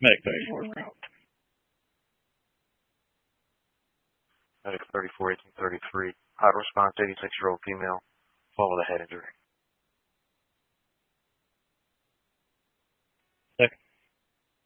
Medic 34 route. Medic 34, 1833. Hot response, 86-year-old female. Follow the head injury.